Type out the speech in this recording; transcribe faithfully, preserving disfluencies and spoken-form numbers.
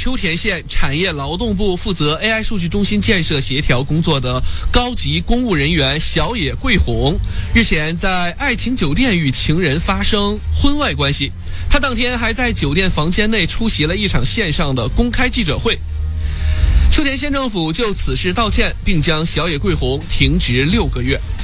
秋田县产业劳动部负责 A I 数据中心建设协调工作的高级公务人员小野贵弘，日前在爱情酒店与情人发生婚外关系。他当天还在酒店房间内出席了一场线上的公开记者会。秋田县政府就此事道歉，并将小野贵弘停职六个月。